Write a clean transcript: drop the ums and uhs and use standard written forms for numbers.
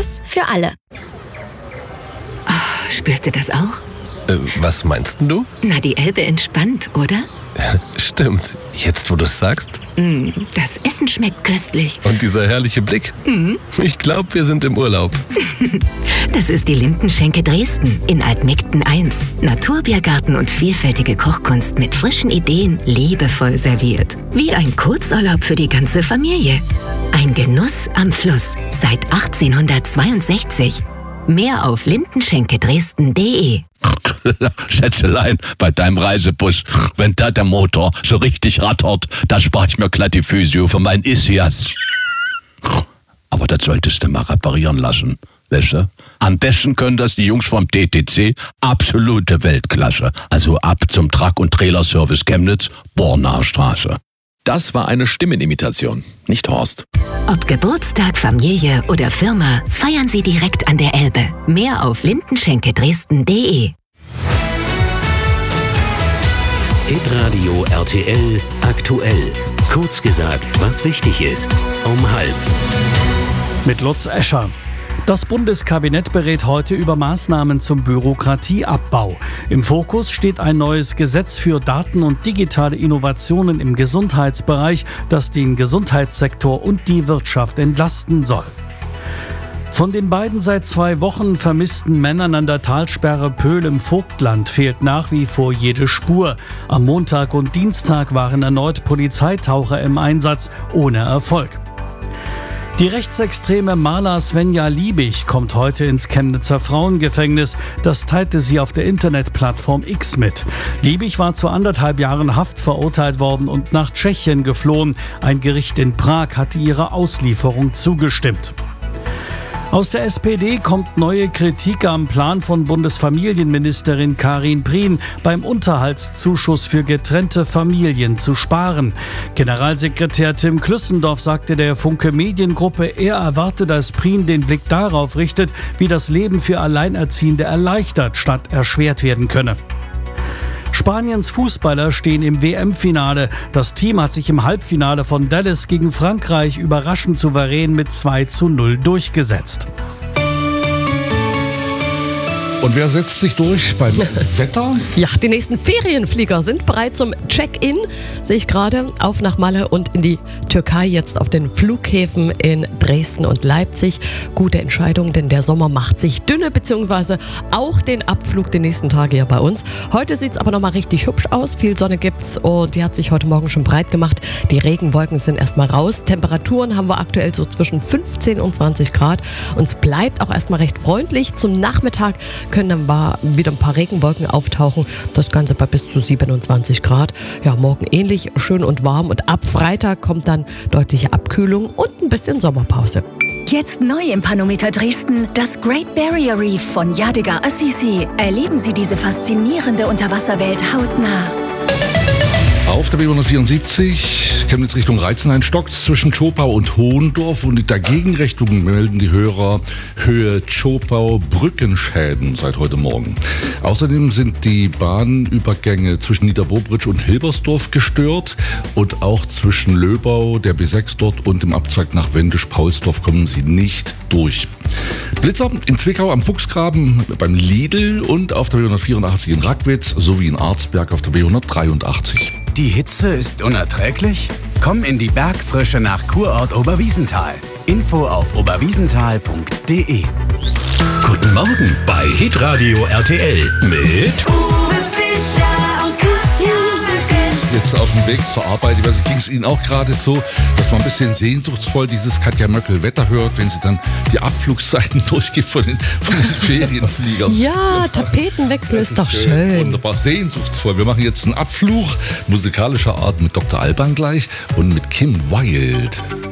Gutes für alle. Spürst du das auch? Was meinst du? Na, die Elbe entspannt, oder? Stimmt. Jetzt, wo du es sagst. Das Essen schmeckt köstlich. Und dieser herrliche Blick. Ich glaube, wir sind im Urlaub. Das ist die Lindenschenke Dresden in Altmegden 1. Naturbiergarten und vielfältige Kochkunst mit frischen Ideen, liebevoll serviert. Wie ein Kurzurlaub für die ganze Familie. Ein Genuss am Fluss seit 1862. Mehr auf lindenschenkedresden.de. Schätzelein, bei deinem Reisebus, wenn da der Motor so richtig rattert, da spare ich mir glatt die Physio für mein Ischias. Aber das solltest du mal reparieren lassen, weißt du? Am besten können das die Jungs vom DTC, absolute Weltklasse. Also ab zum Truck- und Trailerservice Chemnitz, Bornaer Straße. Das war eine Stimmenimitation, nicht Horst. Ob Geburtstag, Familie oder Firma, feiern Sie direkt an der Elbe. Mehr auf lindenschenkedresden.de. Hitradio RTL aktuell. Kurz gesagt, was wichtig ist. Um 12:30. Mit Lutz Escher. Das Bundeskabinett berät heute über Maßnahmen zum Bürokratieabbau. Im Fokus steht ein neues Gesetz für Daten- und digitale Innovationen im Gesundheitsbereich, das den Gesundheitssektor und die Wirtschaft entlasten soll. Von den beiden seit 2 Wochen vermissten Männern an der Talsperre Pöhl im Vogtland fehlt nach wie vor jede Spur. Am Montag und Dienstag waren erneut Polizeitaucher im Einsatz, ohne Erfolg. Die rechtsextreme Maler Svenja Liebig kommt heute ins Chemnitzer Frauengefängnis. Das teilte sie auf der Internetplattform X mit. Liebig war zu 1,5 Jahren Haft verurteilt worden und nach Tschechien geflohen. Ein Gericht in Prag hatte ihrer Auslieferung zugestimmt. Aus der SPD kommt neue Kritik am Plan von Bundesfamilienministerin Karin Prien, beim Unterhaltszuschuss für getrennte Familien zu sparen. Generalsekretär Tim Klüssendorf sagte der Funke Mediengruppe, er erwarte, dass Prien den Blick darauf richtet, wie das Leben für Alleinerziehende erleichtert statt erschwert werden könne. Spaniens Fußballer stehen im WM-Finale. Das Team hat sich im Halbfinale von Dallas gegen Frankreich überraschend souverän mit 2:0 durchgesetzt. Und wer setzt sich durch beim Wetter? Ja, die nächsten Ferienflieger sind bereit zum Check-in. Sehe ich gerade, auf nach Malle und in die Türkei, jetzt auf den Flughäfen in Dresden und Leipzig. Gute Entscheidung, denn der Sommer macht sich dünne, beziehungsweise auch den Abflug die nächsten Tage hier bei uns. Heute sieht es aber nochmal richtig hübsch aus. Viel Sonne gibt's und die hat sich heute Morgen schon breit gemacht. Die Regenwolken sind erstmal raus. Temperaturen haben wir aktuell so zwischen 15 und 20 Grad. Und es bleibt auch erstmal recht freundlich. Zum Nachmittag können dann wieder ein paar Regenwolken auftauchen. Das Ganze bei bis zu 27 Grad. Ja, morgen ähnlich schön und warm. Und ab Freitag kommt dann deutliche Abkühlung und ein bisschen Sommerpause. Jetzt neu im Panometer Dresden, das Great Barrier Reef von Yadigar Assisi. Erleben Sie diese faszinierende Unterwasserwelt hautnah. Auf der B174, Chemnitz Richtung Reizenhain, stockt zwischen Zschopau und Hohendorf und in der Gegenrichtung melden die Hörer Höhe Zschopau Brückenschäden seit heute Morgen. Außerdem sind die Bahnübergänge zwischen Niederbobritsch und Hilbersdorf gestört und auch zwischen Löbau, der B6 dort und dem Abzweig nach Wendisch-Paulsdorf kommen sie nicht durch. Blitzer in Zwickau am Fuchsgraben beim Lidl und auf der B184 in Rackwitz sowie in Arzberg auf der B183. Die Hitze ist unerträglich? Komm in die Bergfrische nach Kurort Oberwiesenthal. Info auf oberwiesenthal.de. Guten Morgen bei Hitradio RTL mit Uwe Fischer und Katja Mücke. Jetzt auf dem Weg zur Arbeit, ich weiß nicht, ging es Ihnen auch gerade so, dass man ein bisschen sehnsuchtsvoll dieses Katja Möckel-Wetter hört, wenn sie dann die Abflugszeiten durchgeht von den Ferienfliegern. Ja, Tapetenwechsel ist doch schön. Wunderbar, sehnsuchtsvoll. Wir machen jetzt einen Abflug musikalischer Art mit Dr. Alban gleich und mit Kim Wilde.